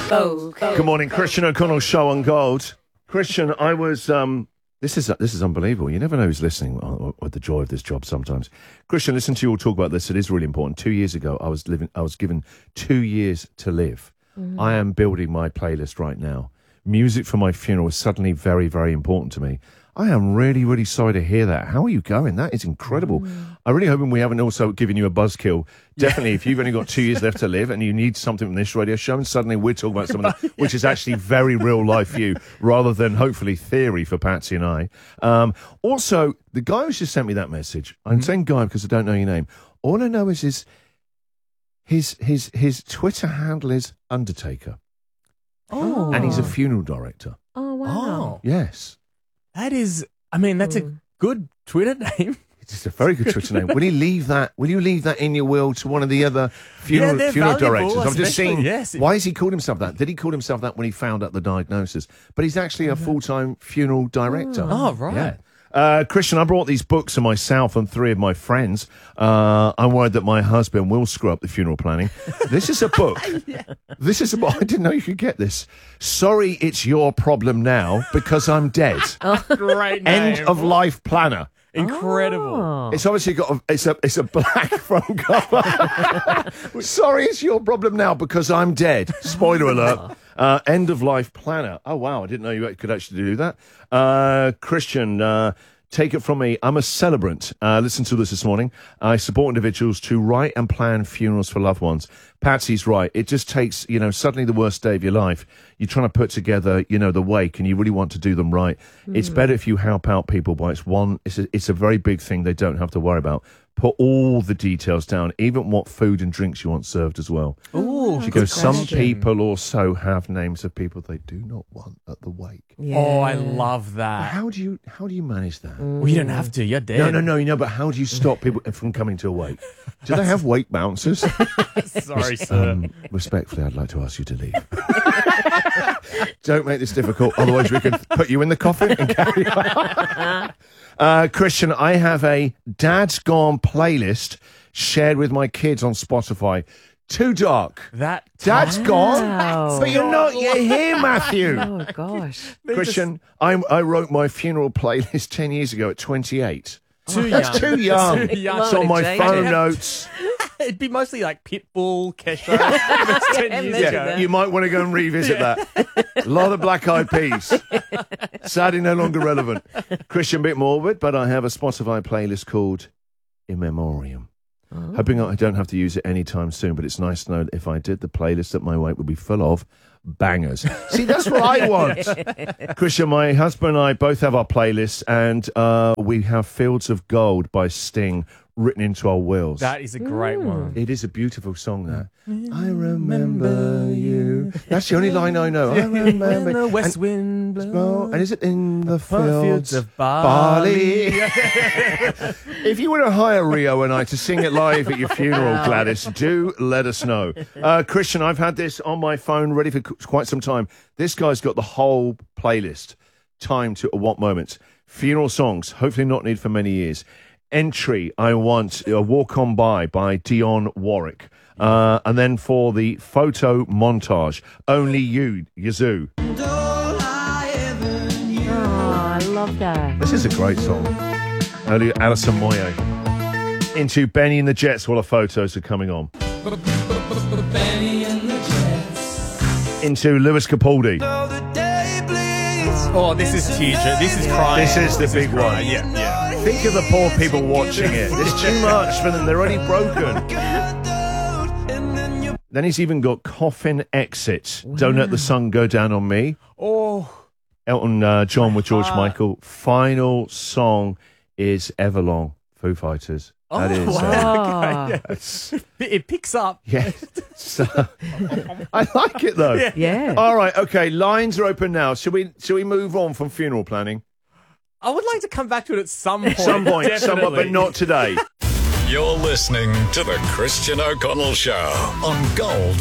Good morning, Christian O'Connell Show on Gold. Christian, I was this is unbelievable. You never know who's listening or the joy of this job sometimes. Christian, listen to you all talk about this. It is really important. 2 years ago, I was given 2 years to live. I am building my playlist right now. Music for my funeral is suddenly very, very important to me. I am really, really sorry to hear that. How are you going? That is incredible. I'm really hoping we haven't also given you a buzzkill. Definitely, if you've only got 2 years left to live and you need something from this radio show, and suddenly we're talking about something which is actually very real life for you, rather than hopefully theory for Patsy and I. Also, the guy who's just sent me that message, I'm saying guy because I don't know your name. All I know is his Twitter handle is Undertaker. Oh. And he's a funeral director. Oh, wow. Oh. Yes. That is, I mean, that's a good Twitter name. It's a very good Twitter name. Will you leave that in your will to one of the other funeral valuable, directors? I'm just especially, seeing, yes. why has he called himself that? Did he call himself that when he found out the diagnosis? But he's actually a full-time funeral director. Oh, right. Yeah. Christian, I brought these books to myself and three of my friends. I'm worried that my husband will screw up the funeral planning. This is a book. This is a book. I didn't know you could get this. Sorry, it's your problem now because I'm dead. Great name. End of life planner. Incredible. It's obviously got it's a black front cover. Sorry, it's your problem now because I'm dead. Spoiler alert. End of life planner. Oh wow, I didn't know you could actually do that. Christian, take it from me. I'm a celebrant. Listen to this morning. I support individuals to write and plan funerals for loved ones. Patsy's right. It just takes, suddenly the worst day of your life. You're trying to put together, the wake, and you really want to do them right. It's better if you help out people by it's a very big thing they don't have to worry about. Put all the details down, even what food and drinks you want served as well. Ooh, She goes, some people also have names of people they do not want at the wake. Yeah. Oh, I love that. How do you manage that? Well, you don't have to. You're dead. No, but how do you stop people from coming to a wake? Do they have wake bouncers? Sorry, sir. Respectfully, I'd like to ask you to leave. Don't make this difficult, otherwise we can put you in the coffin and carry on. Christian, I have a Dad's Gone playlist shared with my kids on Spotify. Too dark. Dad's gone, but you're here, Matthew. Oh, gosh. Christian, I wrote my funeral playlist 10 years ago at 28. That's too young. Too young. It's on my phone notes. It'd be mostly like Pitbull, Kesha. That's 10 years ago. You might want to go and revisit that. A lot of Black Eyed Peas. Sadly, no longer relevant. Christian, bit morbid, but I have a Spotify playlist called In Memoriam. Hoping I don't have to use it anytime soon, but it's nice to know that if I did, the playlist at my wake would be full of bangers. See, that's what I want. Christian, my husband and I both have our playlists, and we have Fields of Gold by Sting written into our wills. That is a great one. It is a beautiful song, that. I remember you. That's the only line I know. I remember. The west wind blows. And is it in the Fields fields of barley? If you were to hire Rio and I to sing it live at your funeral, Gladys, do let us know. Christian, I've had this on my phone ready for quite some time. This guy's got the whole playlist timed to what moments. Funeral songs, hopefully not needed for many years. Entry, I want a Walk On By Dionne Warwick. And then for the photo montage, Only You, Yazoo. Oh, I love that. This is a great song. Early Alison Moyet. Into Benny and the Jets while the photos are coming on. Benny and the Jets. Into Lewis Capaldi. Oh, this is tearjerker. This is crying. This is the big one. Crying. Yeah. Think of the poor people watching it. There's too much for them. They're already broken. Then he's even got Coffin Exit. Wow. Don't Let the Sun Go Down on Me. Oh. Elton John with George Michael. Final song is Everlong, Foo Fighters. That is. Wow. Okay, yeah. It picks up. Yeah. So, I like it though. Yeah. All right. Okay. Lines are open now. Should we move on from funeral planning? I would like to come back to it at some point. Somewhat, but not today. You're listening to The Christian O'Connell Show on Gold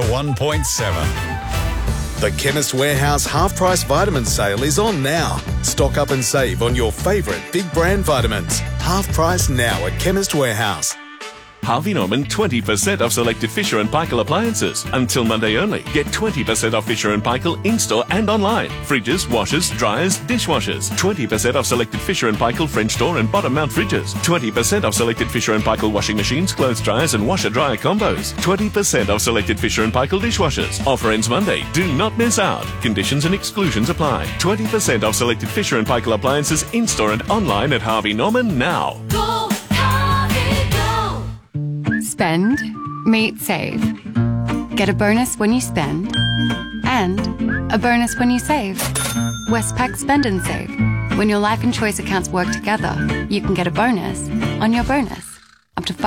101.7. The Chemist Warehouse half-price vitamin sale is on now. Stock up and save on your favourite big brand vitamins. Half price now at Chemist Warehouse. Harvey Norman 20% off selected Fisher & Paykel appliances. Until Monday only. Get 20% off Fisher & Paykel in-store and online. Fridges, washers, dryers, dishwashers. 20% off selected Fisher & Paykel French door and bottom mount fridges. 20% off selected Fisher & Paykel washing machines, clothes dryers and washer-dryer combos. 20% off selected Fisher & Paykel dishwashers. Offer ends Monday. Do not miss out. Conditions and exclusions apply. 20% off selected Fisher & Paykel appliances in-store and online at Harvey Norman now. Go, Harvey, go. Spend, meet, save. Get a bonus when you spend and a bonus when you save. Westpac Spend and Save. When your life and choice accounts work together, you can get a bonus on your bonus. Up to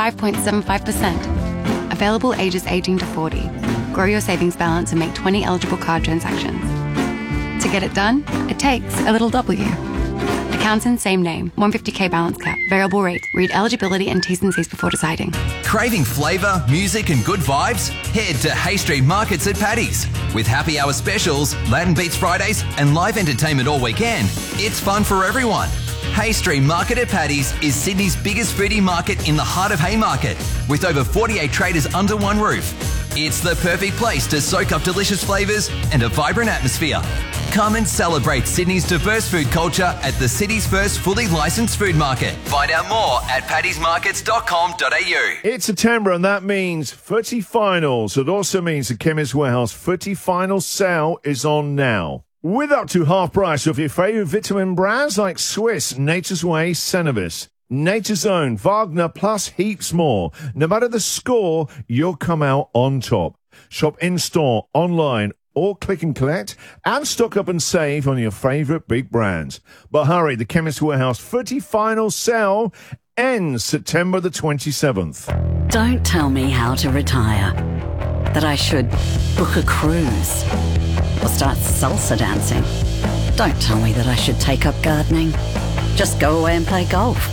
5.75%. Available ages 18 to 40. Grow your savings balance and make 20 eligible card transactions. To get it done, it takes a little W. Accounts in same name. 150k balance cap. Variable rate. Read eligibility and T's and C's before deciding. Craving flavour, music and good vibes? Head to Hay Street Markets at Paddy's. With happy hour specials, Latin Beats Fridays and live entertainment all weekend, it's fun for everyone. Hay Street Market at Paddy's is Sydney's biggest foodie market in the heart of Haymarket, with over 48 traders under one roof. It's the perfect place to soak up delicious flavours and a vibrant atmosphere. Come and celebrate Sydney's diverse food culture at the city's first fully licensed food market. Find out more at paddysmarkets.com.au. It's September and that means footy finals. It also means the Chemist Warehouse footy final sale is on now. With up to half price of your favourite vitamin brands like Swiss, Nature's Way, Cenovus, Nature's Own, Wagner, plus heaps more. No matter the score, you'll come out on top. Shop in-store, online, or click and collect, and stock up and save on your favourite big brands. But hurry, the Chemist Warehouse footy final sale ends September the 27th. Don't tell me how to retire. That I should book a cruise or start salsa dancing. Don't tell me that I should take up gardening. Just go away and play golf.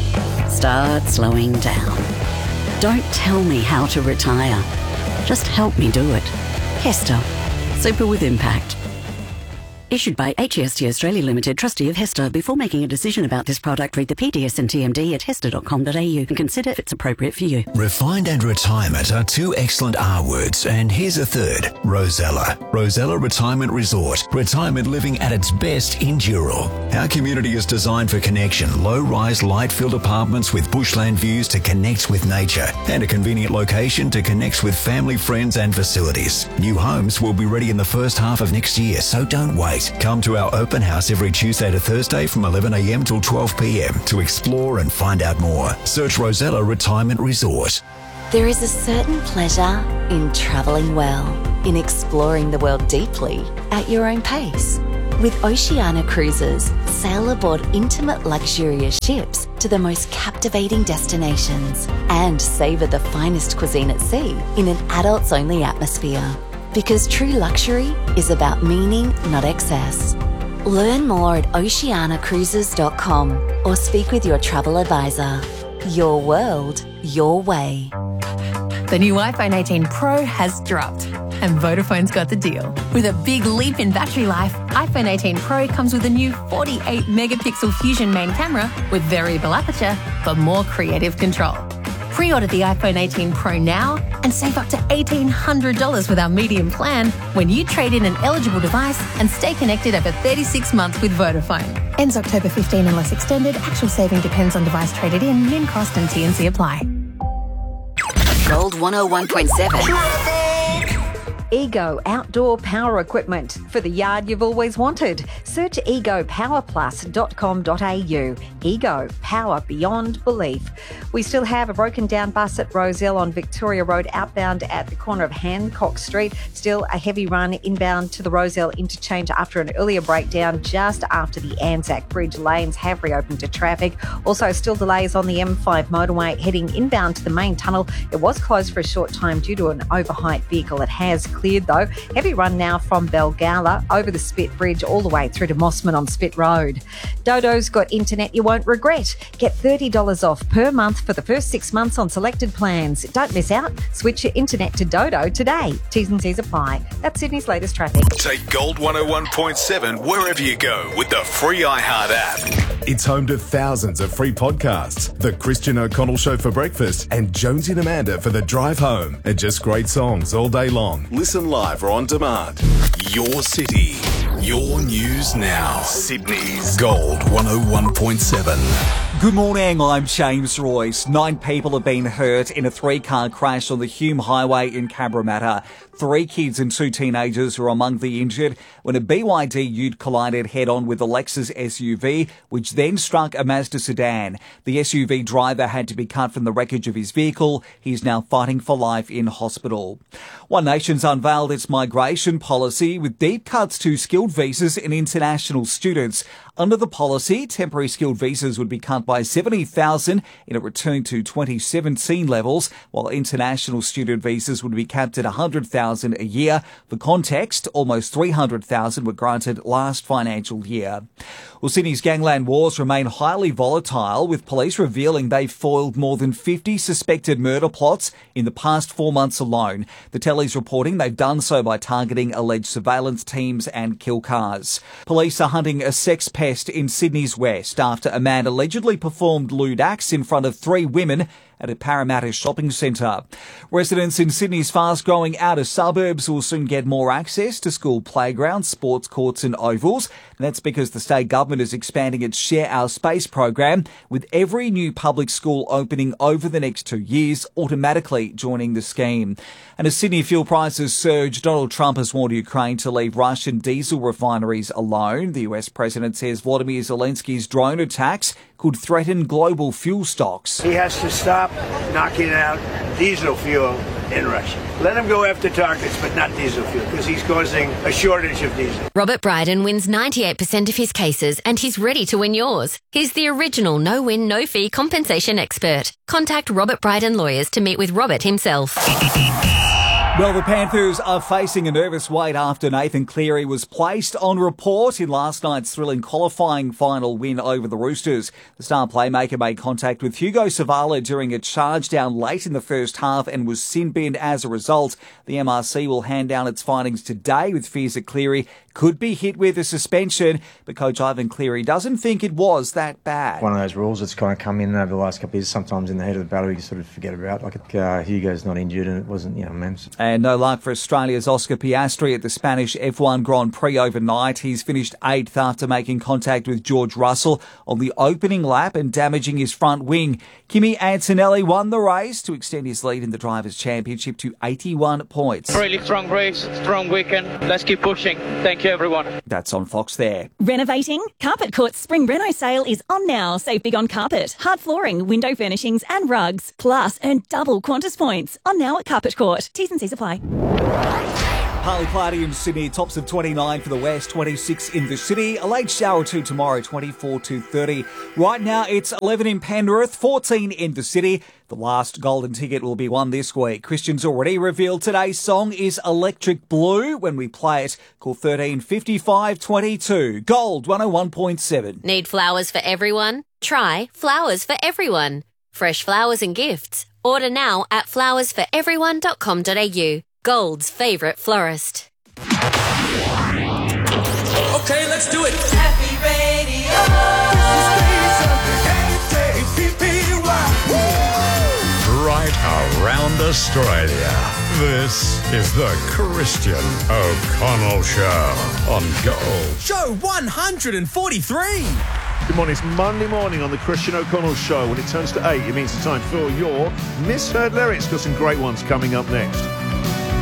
Start slowing down. Don't tell me how to retire. Just help me do it. Hester. Super with impact. Issued by HEST Australia Limited, trustee of Hester. Before making a decision about this product, read the PDS and TMD at hester.com.au and consider if it's appropriate for you. Refined and retirement are two excellent R words, and here's a third, Rosella. Rosella Retirement Resort. Retirement living at its best in Dural. Our community is designed for connection. Low-rise, light-filled apartments with bushland views to connect with nature, and a convenient location to connect with family, friends and facilities. New homes will be ready in the first half of next year, so don't wait. Come to our open house every Tuesday to Thursday from 11 a.m. till 12 p.m. to explore and find out more. Search Rosella Retirement Resort. There is a certain pleasure in travelling well, in exploring the world deeply at your own pace. With Oceania Cruises, sail aboard intimate luxurious ships to the most captivating destinations and savour the finest cuisine at sea in an adults-only atmosphere. Because true luxury is about meaning, not excess. Learn more at oceanacruises.com or speak with your travel advisor. Your world, your way. The new iPhone 18 Pro has dropped, and Vodafone's got the deal. With a big leap in battery life, iPhone 18 Pro comes with a new 48-megapixel Fusion main camera with variable aperture for more creative control. Pre-order the iPhone 18 Pro now and save up to $1,800 with our medium plan when you trade in an eligible device and stay connected over 36 months with Vodafone. Ends October 15 unless extended. Actual saving depends on device traded in, min cost and T&C apply. Gold 101.7. Ego outdoor power equipment for the yard you've always wanted. Search egopowerplus.com.au. Ego, power beyond belief. We still have a broken down bus at Rozelle on Victoria Road outbound at the corner of Hancock Street. Still a heavy run inbound to the Rozelle interchange after an earlier breakdown just after the Anzac Bridge. Lanes have reopened to traffic. Also still delays on the M5 motorway heading inbound to the main tunnel. It was closed for a short time due to an overheight vehicle. It has cleared though. Heavy run now from Belgala over the Spit Bridge all the way through to Mossman on Spit Road. Dodo's got internet you won't regret. Get $30 off per month for the first 6 months on selected plans. Don't miss out. Switch your internet to Dodo today. T's and C's apply. That's Sydney's latest traffic. Take Gold 101.7 wherever you go with the free iHeart app. It's home to thousands of free podcasts. The Christian O'Connell Show for breakfast and Jonesy and Amanda for the drive home. And just great songs all day long. Listen live or on demand. Your city. Your news now. Sydney's Gold 101.7. Good morning, I'm James Royce. 9 people have been hurt in a 3-car crash on the Hume Highway in Cabramatta. 3 kids and 2 teenagers were among the injured when a BYD ute collided head-on with a Lexus SUV, which then struck a Mazda sedan. The SUV driver had to be cut from the wreckage of his vehicle. He's now fighting for life in hospital. One Nation's unveiled its migration policy with deep cuts to skilled visas and international students. Under the policy, temporary skilled visas would be cut by 70,000 in a return to 2017 levels, while international student visas would be capped at 100,000 a year. For context, almost 300,000 were granted last financial year. Well, Sydney's gangland wars remain highly volatile, with police revealing they've foiled more than 50 suspected murder plots in the past 4 months alone. The telly's reporting they've done so by targeting alleged surveillance teams and kill cars. Police are hunting a sex pest in Sydney's west after a man allegedly performed lewd acts in front of 3 women at a Parramatta shopping centre. Residents in Sydney's fast-growing outer suburbs will soon get more access to school playgrounds, sports courts and ovals. And that's because the state government is expanding its Share Our Space program, with every new public school opening over the next 2 years automatically joining the scheme. And as Sydney fuel prices surge, Donald Trump has warned Ukraine to leave Russian diesel refineries alone. The US president says Volodymyr Zelensky's drone attacks could threaten global fuel stocks. He has to stop knocking out diesel fuel in Russia. Let him go after targets, but not diesel fuel, because he's causing a shortage of diesel. Robert Bryden wins 98% of his cases, and he's ready to win yours. He's the original no-win, no-fee compensation expert. Contact Robert Bryden Lawyers to meet with Robert himself. Well, the Panthers are facing a nervous wait after Nathan Cleary was placed on report in last night's thrilling qualifying final win over the Roosters. The star playmaker made contact with Hugo Savala during a charge down late in the first half and was sin-binned as a result. The MRC will hand down its findings today, with fears that Cleary could be hit with a suspension, but Coach Ivan Cleary doesn't think it was that bad. One of those rules that's kind of come in over the last couple of years. Sometimes in the heat of the battle you sort of forget about. Hugo's not injured and it wasn't, immense. And no luck for Australia's Oscar Piastri at the Spanish F1 Grand Prix overnight. He's finished 8th after making contact with George Russell on the opening lap and damaging his front wing. Kimi Antonelli won the race to extend his lead in the Drivers' Championship to 81 points. Really strong race, strong weekend. Let's keep pushing. Thank you, everyone. That's on Fox there. Renovating? Carpet Court's Spring Reno sale is on now. Save big on carpet, hard flooring, window furnishings and rugs. Plus, earn double Qantas points. On now at Carpet Court. T's and C's apply. Partly cloudy in Sydney, tops of 29 for the west, 26 in the city. A late shower or two tomorrow, 24 to 30. Right now it's 11 in Penrith, 14 in the city. The last golden ticket will be won this week. Christian's already revealed today's song is Electric Blue. When we play it, call 13 55 22. Gold 101.7. Need flowers for everyone? Try Flowers for Everyone. Fresh flowers and gifts. Order now at flowersforeveryone.com.au. Gold's favourite florist. Okay, let's do it. Happy Radio. Right around Australia. This is the Christian O'Connell Show on Gold. Show 143. Good morning. It's Monday morning on the Christian O'Connell Show. When it turns to 8, it means it's time for your misheard lyrics. Got some great ones coming up next.